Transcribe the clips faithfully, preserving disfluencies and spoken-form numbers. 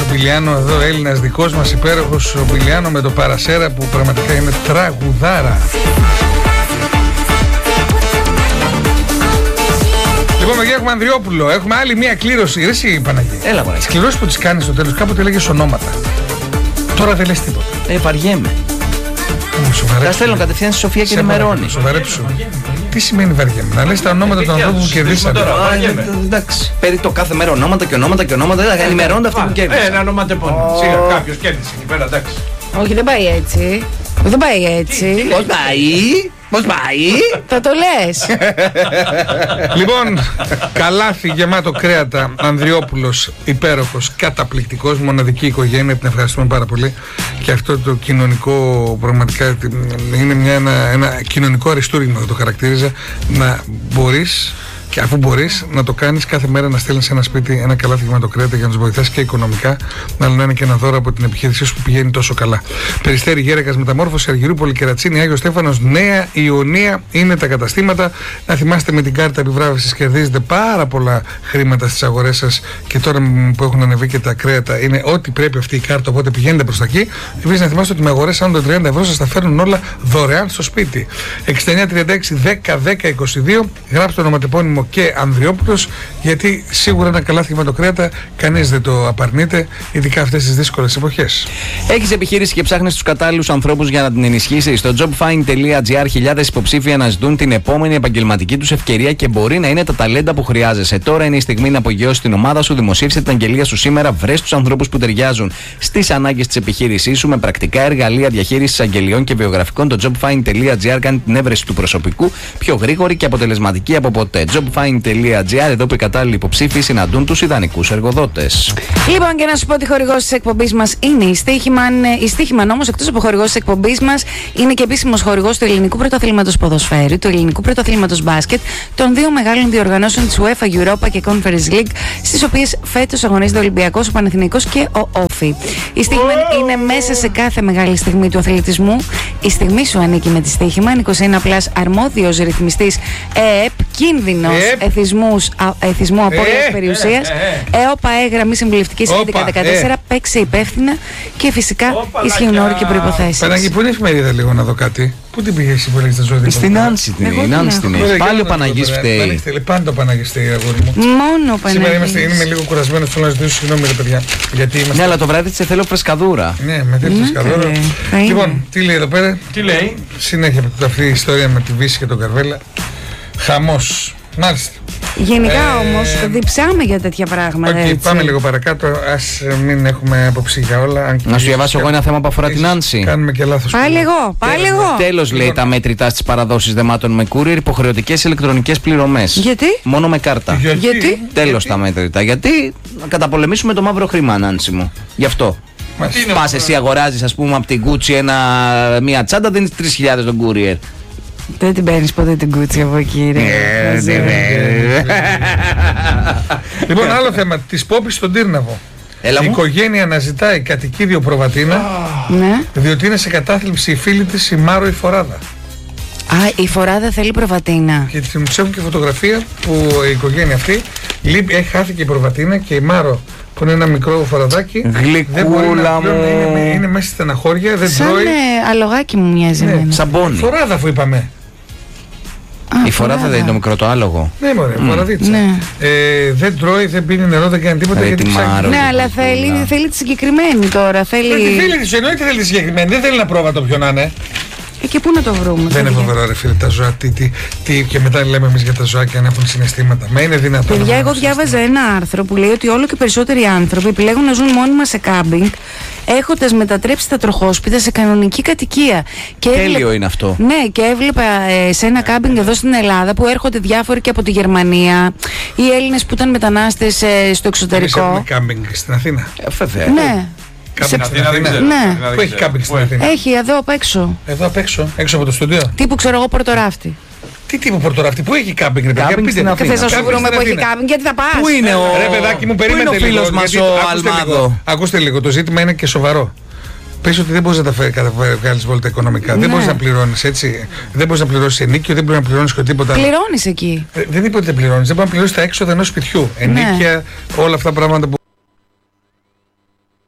ο Μπιλιάνο εδώ, Έλληνας δικός μας υπέροχος ο Μπιλιάνο με το Παρασέρα που πραγματικά είναι τραγουδάρα. Λοιπόν, παιδιά, έχουμε Ανδριόπουλο. Έχουμε άλλη μία κλήρωση. Ρε εσύ, Παναγία. Έλα, Παναγία. Τις κληρώσεις που τις κάνεις στο τέλος, κάποτε έλεγες ονόματα. Τώρα δεν λες τίποτα. Ε, βαριέμαι. Τα στέλνω κατευθείαν στη Σοφία και ενημερώνει. Σοβαρέψου. Τι σημαίνει βαριέμαι? Να λες τα ονόματα των ανθρώπων που κερδίσανε. Εντάξει. Παίρνει το κάθε μέρα ονόματα και ονόματα και ονόματα. Ενημερώνονται αυτοί που κέρδισαν. Ένα ονοματεπώνυμο. Σίγουρα κάποιος κέρδισε εκεί πέρα, εντάξει. Όχι, δεν πάει έτσι. Δεν πάει έτσι. Πώς πάει? Πώς πάει? Θα το λες. Λοιπόν, καλάθι γεμάτο κρέατα, Ανδριόπουλος, υπέροχος, καταπληκτικός, μοναδική οικογένεια, την ευχαριστούμε πάρα πολύ. Και αυτό το κοινωνικό, πραγματικά είναι μια, ένα, ένα κοινωνικό αριστούργημα, θα το χαρακτήριζα, να μπορείς, και αφού μπορείς να το κάνεις κάθε μέρα, να στέλνεις σε ένα σπίτι ένα καλάθι γεμάτο κρέατα για να τους βοηθάς και οικονομικά, αλλά να είναι και ένα δώρο από την επιχείρησή σου που πηγαίνει τόσο καλά. Περιστέρι, Γέρακας, Μεταμόρφωση, Αργυρούπολη, Κερατσίνη, Άγιος Στέφανος, Νέα Ιωνία είναι τα καταστήματα. Να θυμάστε, με την κάρτα επιβράβευσης κερδίζετε πάρα πολλά χρήματα στις αγορές σας, και τώρα που έχουν ανεβεί και τα κρέατα είναι ό,τι πρέπει αυτή η κάρτα, οπότε πηγαίνετε προς τα εκεί. Επίσης, να θυμάστε ότι με αγορές άνω των τριάντα ευρώ σας τα φέρνουν όλα δωρεάν στο σπίτι. εξήντα εννιά τριάντα έξι δέκα δέκα είκοσι δύο, γράψτε το ονοματεπώνυμο και Ανδριόπουλος, γιατί σίγουρα ένα καλάθι με το κρέατα κανείς δεν το απαρνείται, ειδικά αυτές τις δύσκολες εποχές. Έχεις επιχείρηση και ψάχνεις τους κατάλληλους ανθρώπους για να την ενισχύσεις? Στο jobfind τελεία gr χιλιάδες υποψήφοι αναζητούν την επόμενη επαγγελματική τους ευκαιρία και μπορεί να είναι τα ταλέντα που χρειάζεσαι. Τώρα είναι η στιγμή να απογειώσεις την ομάδα σου. Δημοσίευσε την αγγελία σου σήμερα. Βρες τους ανθρώπους που ταιριάζουν στις ανάγκες της επιχείρησής σου με πρακτικά εργαλεία διαχείρισης αγγελιών και βιογραφικών. Το jobfind τελεία gr κάνει την έβρεση του προσωπικού πιο γρήγορη και αποτελεσματική από ποτέ. jobfind τελεία gr, εδώ που οι κατάλληλοι υποψήφοι συναντούν τους ιδανικούς εργοδότες. Λοιπόν, και να σου πω ότι χορηγός της εκπομπής μας είναι η Στίχημαν. Η Στίχημαν όμως, εκτός από χορηγός της εκπομπής μας, είναι και επίσημος χορηγός του Ελληνικού Πρωταθλήματος Ποδοσφαίρου, του Ελληνικού Πρωταθλήματος Μπάσκετ, των δύο μεγάλων διοργανώσεων της UEFA, Europa και Conference League, στις οποίες φέτος αγωνίζεται ο Ολυμπιακός, ο Παναθηναϊκός και ο Όφι. Η Στίχημαν είναι μέσα σε κάθε μεγάλη στιγμή του αθλητισμού. Η στιγμή σου ανήκει με τη Στίχημαν. είκοσι ένα πλας, αρμόδιος ρυθμιστής ΕΕΠ, κίνδυνος εθισμούς, α, εθισμού απώλειας περιουσίας, ΕΟΠΑ, γραμμή συμβουλευτικής έντεκα δεκατέσσερα, παίξε υπεύθυνα και φυσικά ισχύουν όροι και προϋποθέσεις. Παναγί, πού είναι η εφημερίδα λίγο να δω κάτι? Πού την πήγες που έλεγες τα ζώδια? Στην Άνση την έχει. Πάλι ο Παναγής φταίει. Πάντα ο Παναγής φταίει, αγόρι μου. Μόνο ο Παναγής. Σήμερα είμαστε, είμαι λίγο κουρασμένος, θέλω να ζητήσω συγγνώμη, ρε παιδιά. Γιατί είμαστε... Ναι, αλλά το βράδυ της θέλω φρεσκαδούρα. Ναι, με θέλει φρεσκαδούρα. Λοιπόν, τι λέει εδώ πέρα? Τι λέει? Συνέχεια αυτή η ιστορία με τη Βύση και τον Καρβέλα. Χαμός. Μάλιστα. Γενικά ε, όμως διψάμε για τέτοια πράγματα. Okay, πάμε λίγο παρακάτω. Ας μην έχουμε άποψη για όλα. Αν να σου διαβάσω εγώ ένα θέμα που αφορά την Άνση. Κάνουμε και λάθος. Πάλι εγώ, πάλι εγώ. Τέλος, λέει, τα μέτρητά στις παραδόσεις δεμάτων με courier, υποχρεωτικές ηλεκτρονικές πληρωμές. Γιατί? Μόνο με κάρτα. Γιατί? Γιατί? Τέλος τα μέτρητα. Γιατί να καταπολεμήσουμε το μαύρο χρήμα, Άνση μου. Γι' αυτό. Πας εσύ, αγοράζεις, ας πούμε, από την Gucci ένα, μία τσάντα, δίνεις τρεις χιλιάδες τον courier. Δεν την παίρνεις ποτέ την Gucci από εκεί, ρε. Λοιπόν, άλλο θέμα. Της Πόπης στον Τύρναβο. Η οικογένεια αναζητάει κατοικίδιο προβατίνα, ναι, διότι είναι σε κατάθλιψη η φίλη της, η Μάρο η Φοράδα. Α, η Φοράδα θέλει προβατίνα. Και της έχουν και φωτογραφία που η οικογένεια αυτή έχει χάθηκε η προβατίνα και η Μάρο, που είναι ένα μικρό φοραδάκι, γλυκούλα μου, είναι, είναι μέσα στη στεναχώρια, δεν σαν τρώει. Σαν αλογάκι μου μοιάζει. Ναι, σαμπόνι. Φοράδα αφού είπαμε. Α, η φοράδα δεν είναι το μικρό το άλογο. Ναι, μωρέ, mm. φοραδίτσα. Ναι. Ε, δεν τρώει, δεν πίνει νερό, δεν κάνει τίποτα. Γιατί ψάχνει. Ναι, αλλά θέλει, θέλει τη συγκεκριμένη τώρα. Θέλει... Τη φίλη της, εννοείται θέλει τη συγκεκριμένη. Δεν θέλει ένα πρόβατο ποιο να είναι. Ε, και πού να το βρούμε? Δεν είναι φοβερό, ρε φίλε, τα ζώα. Τι, τι, τι, και μετά λέμε εμείς για τα ζώα και αν έχουν συναισθήματα. Μα είναι δυνατόν. Παιδιά, εγώ διάβαζα ένα άρθρο που λέει ότι όλο και περισσότεροι άνθρωποι επιλέγουν να ζουν μόνιμα σε κάμπινγκ, έχοντας μετατρέψει τα τροχόσπιτα σε κανονική κατοικία. Και τέλειο έβλεπα, είναι αυτό. Ναι, και έβλεπα ε, σε ένα κάμπινγκ εδώ στην Ελλάδα που έρχονται διάφοροι και από τη Γερμανία, οι Έλληνες που ήταν μετανάστες ε, στο εξωτερικό. Εμείς έχουμε κάμπινγκ στην Αθήνα. Ε, βέβαια. Ναι. Κάμπινγκ στην Αθήνα. Ναι. Πού έχει κάμπινγκ στην Αθήνα? Έχει εδώ απ' έξω. Εδώ απ' έξω, έξω από το στούντιο. Τύπου ξέρω εγώ Πορτοράφτη. Τι τύπου Πορτοράφτη, πού έχει κάμπινγκ, ρε παιδιά? Πείτε να θες να σου βρούμε που έχει κάμπινγκ, γιατί θα πας? Πού είναι ο, ρε παιδάκι μου, περίμενε πού είναι ο φίλος λίγο, μας γιατί, ο ακούστε Αλμάδο? Λίγο, ακούστε λίγο, το ζήτημα είναι και σοβαρό. Πες ότι δεν μπορείς να τα βγάλεις βόλτα οικονομικά. Ναι. Δεν μπορείς να πληρώνεις έτσι. Δεν μπορείς να πληρώσεις ενίκιο, δεν μπορείς να πληρώνεις και τίποτα. Πληρώνεις εκεί. Ε, δεν είπα ότι δεν πληρώνεις. Δεν μπορείς να πληρώσεις τα έξοδα ενός σπιτιού. Ενίκια, ναι. Όλα αυτά τα πράγματα που.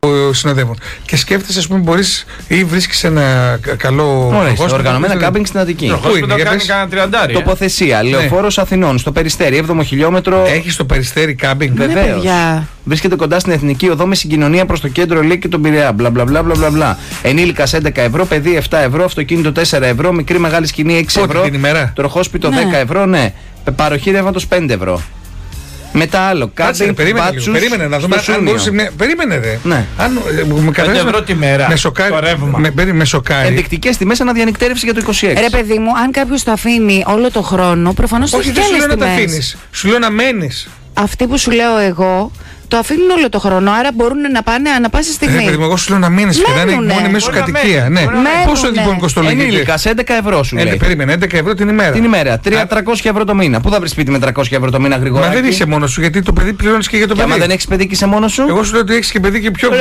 που συνοδεύουν. Και σκέφτεσαι, ας πούμε, μπορείς ή βρίσκεις ένα καλό. Ωραία, οργανωμένα κάμπινγκ στην Αττική. Πού είναι, κάνει κανένα τριαντάρι. Τοποθεσία, Λεωφόρος Αθηνών, στο Περιστέρι, έβδομο χιλιόμετρο. Έχει στο Περιστέρι κάμπινγκ. Βεβαίως. Βρίσκεται κοντά στην Εθνική Οδό με συγκοινωνία προς το κέντρο Λύκη και τον Πειραιά. Μπλα μπλα μπλα μπλα μπλα. Ενήλικας έντεκα ευρώ, παιδί επτά ευρώ, αυτοκίνητο τέσσερα ευρώ, μικρή μεγάλη σκηνή έξι ευρώ. Την ημέρα. Τροχόσπιτο ναι. δέκα ευρώ, ναι. Παροχή ρεύματος πέντε ευρώ. Μετά άλλο, κάμπινγκ, περίμενε, λίγο, περίμενε να δούμε αν μπορούσε. Ναι, περίμενε ρε. Ναι. Αν με πέντε ευρώ τη μέρα. Με σοκάρει. Με, με σοκάρει. Ενδεικτικές τιμές αναδιανυκτέρευση για το είκοσι έξι. Ρε παιδί μου, αν κάποιος το αφήνει όλο το χρόνο, προφανώς το έχει και άλλες τιμές. Όχι, δεν σου λέω να τα αφήνεις. Σου λέω να μένεις. Αυτοί που σου λέω εγώ το αφήνουν όλο το χρόνο, άρα μπορούν να πάνε ανά πάση στιγμή. Ναι, παιδί μου, εγώ σου λέω να μείνεις και να είναι μόνη μέσω κατοικία. Ναι. Πόσο λοιπόν κοστολογείται? Ενήλικας έντεκα ευρώ σου λέει. Περίμενε, έντεκα ευρώ την ημέρα. Την ημέρα, τριακόσια ευρώ το μήνα. Πού θα βρει σπίτι με τριακόσια ευρώ το μήνα γρήγορα? Μα δεν είσαι μόνος σου, γιατί το παιδί πληρώνεις και για το παιδί. Μα δεν έχεις παιδί και είσαι μόνος σου. Εγώ σου λέω ότι έχεις και παιδί και πιο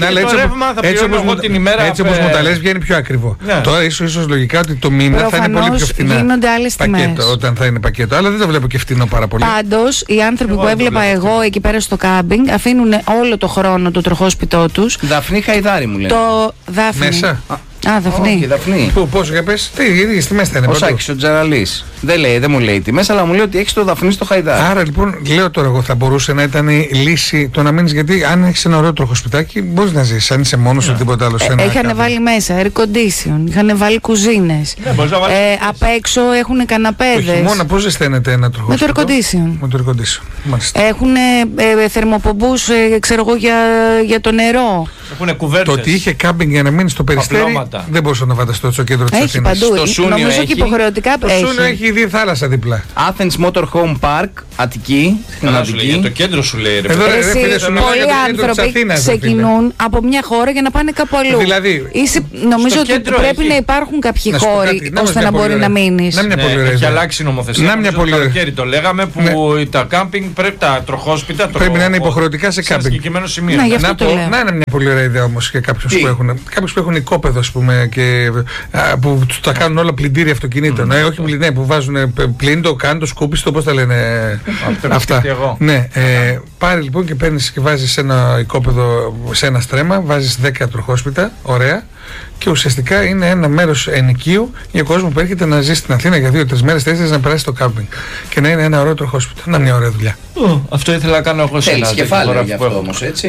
έτσι όπως μου τα λες βγαίνει πιο ακριβό. Τώρα ίσως λογικά ότι το μήνα θα είναι πολύ πιο φθηνά. Γίνονται άλλες τιμές όταν θα είναι πακέτο. Αλλά δεν το βλέπω και φθηνό πάρα πολύ. Πάντως οι άνθρωποι που έβλεπα εγώ εκεί πέρα στο κάμπινγκ αφήνουν όλο το χρόνο το τροχόσπιτό τους. Δαφνή Χαϊδάρη μου λένε. Το Δάφνη. Μέσα. Α, Δαφνή. Όχι, Δαφνή. Πού, πώς για πες, τι, οι τιμές θα είναι. Ο Σάκης, ο Τζαραλής. Δεν λέει, δεν μου λέει τιμές, αλλά μου λέει ότι έχεις το Δαφνή στο Χαϊδάρι. Άρα λοιπόν, λέω τώρα εγώ, θα μπορούσε να ήταν η λύση το να μείνεις, γιατί αν έχεις ένα ωραίο τροχοσπιτάκι, μπορείς να ζήσεις. Αν είσαι μόνος ή τίποτα άλλο. Ε, είχαν βάλει μέσα air condition, είχαν βάλει κουζίνες. Ναι, ε, απ' έξω έχουν καναπέδες. Το χειμώνα πώς ζεσταίνεται ένα τροχοσπιτό? Με το air condition. Με το air condition. Έχουν ε, θερμοπομπούς, ε, ξέρω εγώ, για, για το νερό. Έχουν κουβέρτες. Το ότι είχε κάμπινγκ για να μείνει στο Περιστέρι, δεν μπορούσα να φανταστώ στο κέντρο της Αθήνας. Έχει παντού. Στο νομίζω έχει, και υποχρεωτικά το έχει. Σούνιο έχει ήδη θάλασσα δίπλα. Athens Motorhome Park, Αττική. Για το κέντρο σου λέει. Εδώ, ρε, Εσύ, φίλε, σου πολλοί άνθρωποι Αθήνας, ξεκινούν από μια χώρα για να πάνε κάπου αλλού. Δηλαδή, Είσαι, νομίζω ότι πρέπει έχει. να υπάρχουν κάποιοι χώροι ώστε να μπορεί να μείνει. Έχει αλλάξει η νομοθεσία. Να μια πολύ ωραία. Το λέγαμε που τα κάμπινγκ πρέπει, τα τροχόσπιτα πρέπει να είναι υποχρεωτικά σε κάμπινγκ. συγκεκριμένο σημείο. Να είναι μια πολύ ωραία ιδέα όμως για κάποιους που έχουν. Κάποιους που έχουν οικόπεδο, ας πούμε, και που τους τα κάνουν όλα πλυντήρια αυτοκινήτων. Όχι πλυντήρια που βάζουν πλύντο, κάντο, σκούπιστο, πώς τα λένε αυτά. Ναι, πάρε λοιπόν και παίρνεις και βάζεις ένα οικόπεδο σε ένα στρέμμα, βάζεις δέκα τροχόσπιτα, ωραία. Και ουσιαστικά είναι ένα μέρος ενοικίου για κόσμο που έρχεται να ζει στην Αθήνα για δύο τρεις μέρες, τέσσερις, να περάσει στο κάμπινγκ. Και να είναι ένα ωραίο τροχόσπιτο. Να μια ωραία δουλειά. Uh, αυτό ήθελα να κάνω εγώ σε ένα. Θέλεις κεφάλαιο γι' αυτό όμως, έτσι.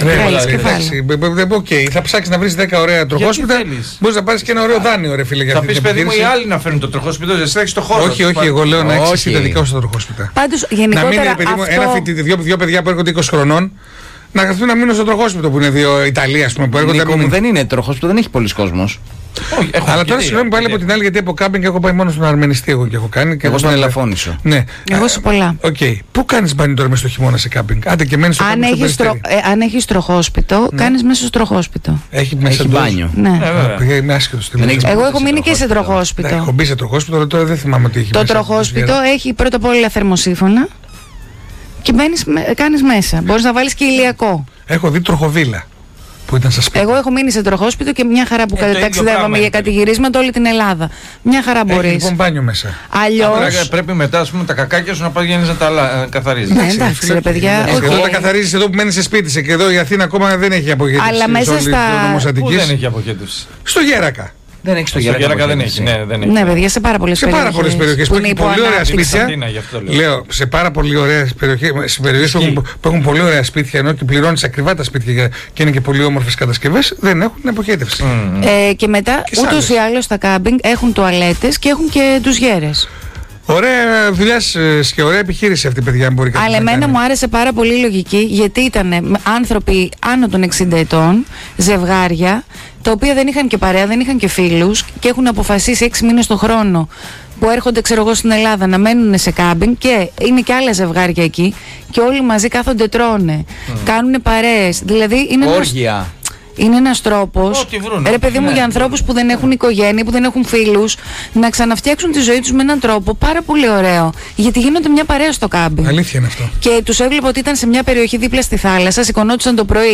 Οκ, θα ψάξεις να βρεις δέκα ωραία τροχόσπιτα. Μπορείς να πάρεις και ένα ωραίο δάνειο, ρε φίλε. Θα πεις, παιδί μου, οι άλλοι να φέρουν το τροχόσπιτο, δεν έχεις το χώρο. Όχι, όχι, εγώ λέω να έχεις τα δικά σου τα τροχόσπιτα. Πάντως γενικότερα. Δύο παιδιά που έρχονται είκοσι χρονών. Να καθούν να μείνουν στο τροχόσπιτο που είναι δύο Ιταλία, ας πούμε, που έρχονται. Νίκο μου, δεν είναι τροχόσπιτο, δεν έχει πολλοί κόσμος. Όχι, αλλά τώρα συγγνώμη πάλι από την άλλη, γιατί από κάμπινγκ έχω πάει μόνο στον Αρμενιστή εγώ και έχω κάνει. Και εγώ στον Ελαφώνησο. Ναι. Εγώ σε πολλά. Οκ. Okay. Πού κάνεις μπάνι τώρα μέσα στο χειμώνα σε κάμπινγκ? Άντε και μένεις στο αν κάμπινγκ. Έχεις τρο... ε, αν έχεις τροχόσπιτο, ναι. κάνεις μέσα στο τροχόσπιτο. Έχει μέσα μπάνιο. Ναι. Ε, είμαι άσχετος. Εγώ έχω μείνει και σε τροχόσπιτο. Έχω μπει σε τροχόσπιτο, αλλά τώρα δεν θυμάμαι τι έχει. Το τροχόσπιτο έχει πρώτα απ' όλα θερμοσύφωνα και κάνεις μέσα. Μπορείς να βάλεις και ηλιακό. Έχω δει τροχοβίλα. Που ήταν σας εγώ έχω μείνει σε τροχόσπιτο και μια χαρά που ε, ταξιδεύαμε για κατηγυρίσματα όλη την Ελλάδα. Μια χαρά μπορείς. Έχει λοιπόν μπάνιο μέσα. Αλλιώς. Πρέπει μετά, ας πούμε, τα κακάκια σου να πηγαίνεις να τα καθαρίζεις. Ναι, εντάξει, ρε παιδιά. Okay. Εδώ τα καθαρίζεις εδώ που μένεις σε σπίτι σε και εδώ η Αθήνα ακόμα δεν έχει αποχέτευση. Αλλά μέσα στα. Πού δεν έχει αποχέτευση? Στο Γέρακα. Δεν έχει το Γέρακα, δεν έχει. Ναι, δεν έχει. Ναι, παιδιά, σε πάρα πολλές περιοχές. Σε πάρα πολλές περιοχές που έχουν πολύ ωραία σπίτια. Λέω, σε πάρα πολύ ωραίες περιοχές, σε περιοχές που έχουν πολύ ωραία σπίτια, ενώ και πληρώνεις ακριβά τα σπίτια και είναι και πολύ όμορφες κατασκευές, δεν έχουν αποχέτευση. Ε, και μετά, ούτως ή άλλως τα κάμπινγκ έχουν τουαλέτες και έχουν και ντουζιέρες. Ωραία δουλειά και ωραία επιχείρηση αυτή, παιδιά, αν μπορεί κάποιος. Αλλά εμένα μου άρεσε πάρα πολύ η λογική, γιατί ήταν άνθρωποι άνω των εξήντα ετών, ζευγάρια, τα οποία δεν είχαν και παρέα, δεν είχαν και φίλους και έχουν αποφασίσει έξι μήνες το χρόνο που έρχονται, ξέρω εγώ, στην Ελλάδα να μένουν σε κάμπινγκ και είναι και άλλα ζευγάρια εκεί και όλοι μαζί κάθονται, τρώνε, mm. κάνουν παρέες. Δηλαδή είναι όργια. Ένας... Είναι ένας τρόπος, ρε παιδί μου, ναι, για ανθρώπους που δεν έχουν οικογένεια, που δεν έχουν φίλους, να ξαναφτιάξουν τη ζωή τους με έναν τρόπο πάρα πολύ ωραίο. Γιατί γίνονται μια παρέα στο κάμπινγκ. Αλήθεια είναι αυτό. Και τους έβλεπα ότι ήταν σε μια περιοχή δίπλα στη θάλασσα, σηκωνόντουσαν το πρωί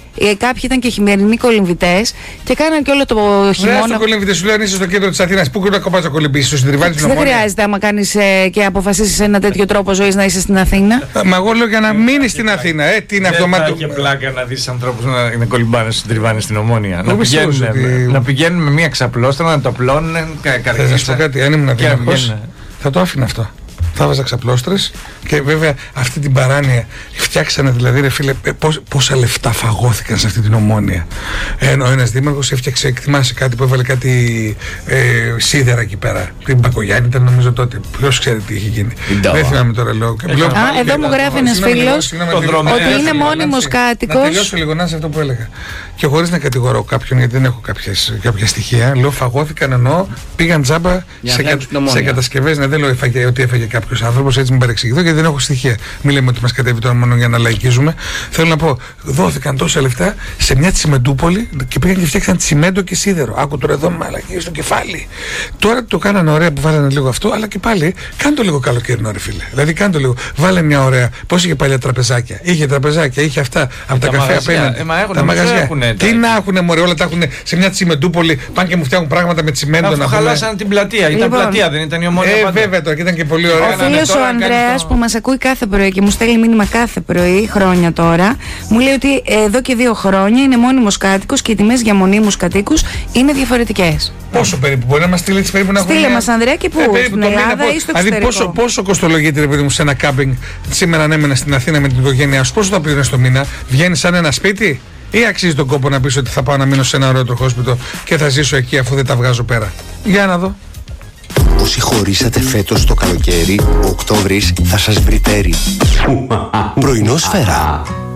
Ε, κάποιοι ήταν και χειμερινοί κολυμβητές και κάναν και όλο το χειμώνα. Δεν κολυμβητές, σου λέει αν είσαι στο κέντρο της Αθήνας, πού να κοπάς να κολυμπήσεις, στο Συντριβάνι στην Ομόνια. Δεν χρειάζεται άμα κάνεις ε, και αποφασίσεις ένα τέτοιο τρόπο ζωής να είσαι στην Αθήνα. Μα εγώ λέω για να μείνεις στην Αθήνα. Ε, τι είναι αυτομάτω. Δεν θα είχε πλάκα να δεις ανθρώπους να, να κολυμπάνε στο Συντριβάνι στην Ομόνια. Να πηγαίνουν, ότι... να πηγαίνουν με μία ξαπλώστρα, να το απλώνουν. Θα σου πω κάτι, αν ήμουν δήμαρχος, θα το άφηνα αυτό. Θα βάζα ξαπλώστρες και βέβαια αυτή την παράνοια φτιάξανε, δηλαδή ρε φίλε, πώς, πόσα λεφτά φαγώθηκαν σε αυτή την Ομόνια. Ενώ ο ένας δήμαρχος έφτιαξε, εκτιμάσαι κάτι που έβαλε κάτι ε, σίδερα εκεί πέρα. Την Πακογιάννη ήταν νομίζω τότε. Ποιος ξέρει τι είχε γίνει. Δεν θυμάμαι τώρα λόγο. Α, εδώ μου γράφει ένας φίλος ότι είναι μόνιμος κάτοικος. Να τελειώσω λίγο να σε αυτό που έλεγα. Και χωρίς να κατηγορώ κάποιον, γιατί δεν έχω κάποιες, κάποια στοιχεία, λέω φαγώθηκαν ενώ πήγαν τζάμπα σε, κα, σε κατασκευές. Ναι, δεν λέω έφαγε, ότι έφαγε κάποιος άνθρωπος, έτσι μην παρεξηγηθώ, γιατί δεν έχω στοιχεία. Μην λέμε ότι μας κατέβει τώρα μόνο για να λαϊκίζουμε. Θέλω να πω, δόθηκαν τόσα λεφτά σε μια τσιμεντούπολη και πήγαν και φτιάξαν τσιμέντο και σίδερο. Άκου τώρα εδώ μαλακίες στο κεφάλι. Τώρα το κάνανε ωραία που βάλανε λίγο αυτό, αλλά και πάλι κάνε το λίγο καλοκαιρινό, ρε φίλε. Δηλαδή κάνε το λίγο. Βάλε μια ωραία. Πώς είχε παλιά τραπεζάκια. Είχε τραπεζάκια, είχε αυτά από τα, τα καφέ απέναντι. Ε, τα μαγαζιά. Τι να έχουν μωρέ, όλα τα έχουν σε μια τσιμεντούπολη. Πάνε και μου φτιάχνουν πράγματα με τσιμέντο. Αφού χαλάσανε την πλατεία. Ήταν λοιπόν, πλατεία, δεν ήταν η Ομόνια. Ε, βέβαια τώρα και ήταν και πολύ ωραία. Ο φίλος ο Ανδρέας που μας ακούει κάθε πρωί και μου στέλνει μήνυμα κάθε πρωί, χρόνια τώρα, μου λέει ότι εδώ και δύο χρόνια είναι μόνιμος κάτοικος και οι τιμές για μονίμους κατοίκους είναι διαφορετικές. Πόσο περίπου, μπορεί να μας στείλει έτσι περίπου να έχουμε. Στείλε μας Ανδρέα και πού, ε, στην Ελλάδα ή στο δηλαδή πόσο, πόσο κοστολογείται ρε παιδί μου σε ένα κάμπινγκ σήμερα αν έμενα στην Αθήνα με την οικογένειά σου, πόσο θα πληρώνεις το μήνα, βγαίνει σαν ένα σπίτι ή αξίζει τον κόπο να πεις ότι θα πάω να μείνω σε ένα ωραίο τροχόσπιτο και θα ζήσω εκεί αφού δεν τα βγάζω πέρα. Για να δω. Όσοι χωρίσατε φέτος το καλοκαίρι, ο Οκτώβρης θα σας βρυτέρει. Πρωινό Σφαίρα.